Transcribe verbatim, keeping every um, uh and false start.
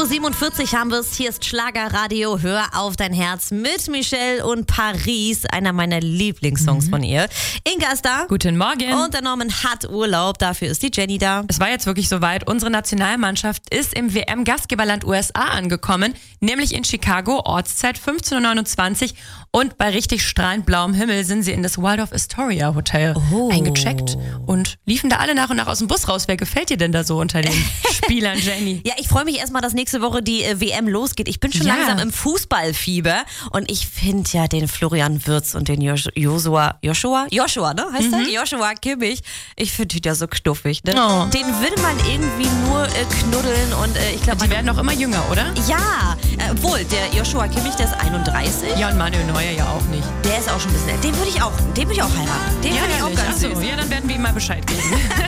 Uhr siebenundvierzig haben wir es. Hier ist Schlagerradio. Hör auf dein Herz mit Michelle und Paris. Einer meiner Lieblingssongs mhm. von ihr. Inga ist da. Guten Morgen. Und der Norman hat Urlaub. Dafür ist die Jenny da. Es war jetzt wirklich soweit. Unsere Nationalmannschaft ist im W M-Gastgeberland U S A angekommen. Nämlich in Chicago. Ortszeit fünfzehn Uhr neunundzwanzig. Und bei richtig strahlend blauem Himmel sind sie in das Waldorf Astoria Hotel oh. eingecheckt. Und liefen da alle nach und nach aus dem Bus raus. Wer gefällt dir denn da so unter den Spielern, Jenny? Ja, ich freue mich erstmal, dass nächste Woche die äh, W M losgeht. Ich bin schon Ja. langsam im Fußballfieber und ich finde ja den Florian Wirtz und den Jos- Joshua, Joshua, Joshua, ne, heißt Mhm. der? Joshua Kimmich. Ich finde die ja so knuffig, ne? Oh. Den will man irgendwie nur äh, knuddeln und äh, ich glaube, Die werden auch immer jünger, oder? ja, äh, obwohl, der Joshua Kimmich, der ist einunddreißig. Ja, und Manuel Neuer ja auch nicht. Der ist auch schon ein bisschen älter. Den würde ich auch, den würde ich auch heiraten. Den würde ich auch ganz Achso, süß. ja, dann werden wir ihm mal Bescheid geben.